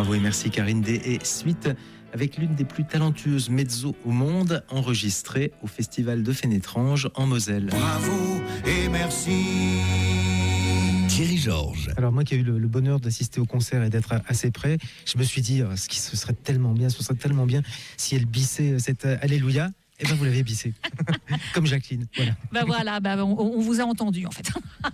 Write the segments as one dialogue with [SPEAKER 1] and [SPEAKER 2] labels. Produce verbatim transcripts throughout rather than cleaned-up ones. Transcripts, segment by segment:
[SPEAKER 1] Bravo et merci Karine D. Et suite avec l'une des plus talentueuses mezzo au monde, enregistrée au Festival de Fénétrange en Moselle.
[SPEAKER 2] Bravo et merci. Thierry Georges.
[SPEAKER 1] Alors moi qui ai eu le, le bonheur d'assister au concert et d'être assez près, je me suis dit, oh, ce qui ce serait tellement bien, ce serait tellement bien si elle bissait cette Alléluia. Eh ben vous l'avez bissé, comme Jacqueline. Voilà.
[SPEAKER 3] Ben voilà, ben on, on vous a entendu en fait.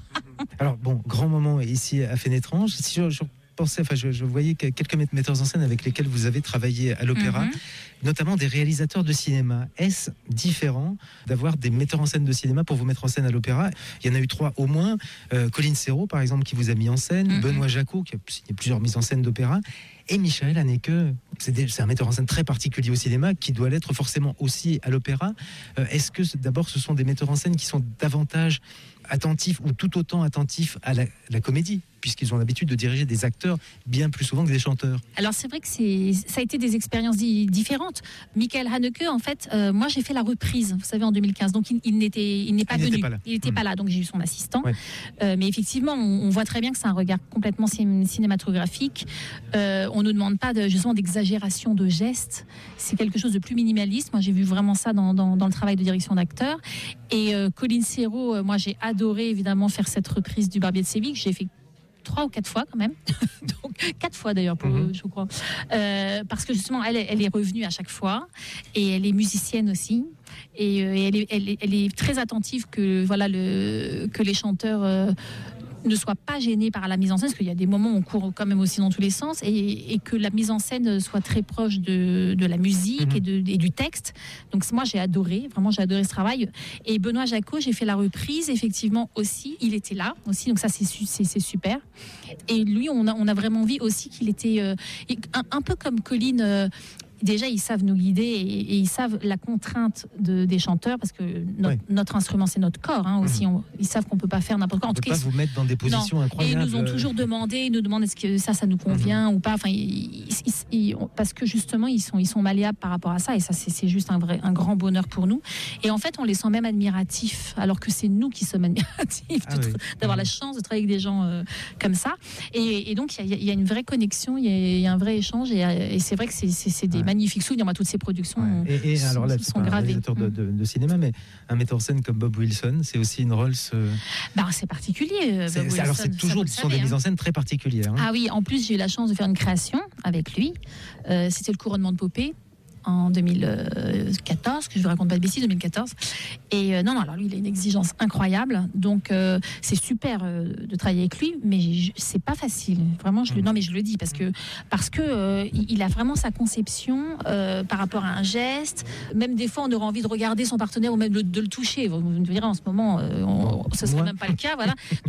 [SPEAKER 1] Alors bon, grand moment ici à Fénétrange. Si je, je pensais, enfin je, je voyais quelques metteurs en scène avec lesquels vous avez travaillé à l'opéra, mm-hmm. notamment des réalisateurs de cinéma. Est-ce différent d'avoir des metteurs en scène de cinéma pour vous mettre en scène à l'opéra? Il y en a eu trois au moins. Euh, Colline Serrault, par exemple, qui vous a mis en scène. Mm-hmm. Benoît Jacot, qui a signé plusieurs mises en scène d'opéra. Et Michael Haneke, c'est, des, c'est un metteur en scène très particulier au cinéma, qui doit l'être forcément aussi à l'opéra. Euh, est-ce que d'abord ce sont des metteurs en scène qui sont davantage attentifs ou tout autant attentifs à la, la comédie, puisqu'ils ont l'habitude de diriger des acteurs bien plus souvent que des chanteurs?
[SPEAKER 3] Alors c'est vrai que c'est, ça a été des expériences di- différentes. Michael Haneke, en fait, euh, moi j'ai fait la reprise, vous savez, en deux mille quinze, donc il, il, n'était, il n'est pas il venu, pas il n'était mmh. pas là, donc j'ai eu son assistant. Ouais. Euh, mais effectivement, on, on voit très bien que c'est un regard complètement cinématographique. Euh, on ne demande pas de, justement d'exagération de gestes, c'est quelque chose de plus minimaliste. Moi j'ai vu vraiment ça dans, dans, dans le travail de direction d'acteur. Et euh, Colline Serrault, euh, moi j'ai adoré évidemment faire cette reprise du Barbier de Séville, que j'ai fait trois ou quatre fois quand même, donc quatre fois d'ailleurs pour mm-hmm. eux, je crois, euh, parce que justement elle, elle est revenue à chaque fois et elle est musicienne aussi et, euh, et elle, est, elle, est, elle est très attentive que voilà le que les chanteurs euh, ne soient pas gênés par la mise en scène, parce qu'il y a des moments où on court quand même aussi dans tous les sens, et, et que la mise en scène soit très proche de, de la musique mmh. et, de, et du texte. Donc moi j'ai adoré, vraiment j'ai adoré ce travail. Et Benoît Jacot, j'ai fait la reprise, effectivement aussi, il était là aussi, donc ça c'est, c'est, c'est super. Et lui, on a, on a vraiment vu aussi qu'il était euh, un, un peu comme Colline. Euh, Déjà, ils savent nous guider et, et ils savent la contrainte de, des chanteurs, parce que notre, oui. notre instrument, c'est notre corps hein, aussi. Mmh. On, ils savent qu'on ne peut pas faire n'importe quoi. En
[SPEAKER 1] on
[SPEAKER 3] tout
[SPEAKER 1] ne peut
[SPEAKER 3] cas,
[SPEAKER 1] pas vous mettre dans des positions
[SPEAKER 3] non.
[SPEAKER 1] incroyables.
[SPEAKER 3] Et ils nous ont toujours demandé, ils nous demandent est-ce que ça, ça nous convient mmh. ou pas. Enfin, ils, ils, ils, parce que justement, ils sont, ils sont malléables par rapport à ça. Et ça, c'est, c'est juste un, vrai, un grand bonheur pour nous. Et en fait, on les sent même admiratifs, alors que c'est nous qui sommes admiratifs ah, de, oui. d'avoir mmh. la chance de travailler avec des gens euh, comme ça. Et, et donc, il y, y a une vraie connexion, il y, y a un vrai échange. Et, et c'est vrai que c'est, c'est, c'est des ouais. magnifiques souvenirs. Moi, toutes ces productions ouais. et, et sont, alors là, sont gravées. Un réalisateur de, de, de cinéma, mais un metteur en scène comme Bob Wilson, c'est aussi une Rolls. Euh... Bah, c'est particulier.
[SPEAKER 1] C'est, c'est, alors c'est toujours ce sont des hein. mises en scène très particulières. Hein.
[SPEAKER 3] Ah oui, en plus j'ai eu la chance de faire une création avec lui. Euh, c'était le couronnement de Popée en deux mille quatorze, que je vous raconte pas de bêtises, deux mille quatorze. Et euh, non, non, alors lui, il a une exigence incroyable. Donc, euh, c'est super euh, de travailler avec lui, mais je, c'est pas facile. Vraiment, je le, non, mais je le dis parce que, parce que euh, il a vraiment sa conception euh, par rapport à un geste. Même des fois, on aurait envie de regarder son partenaire ou même de, de le toucher. Vous me direz, en ce moment, euh, on, ce serait même pas le cas, voilà.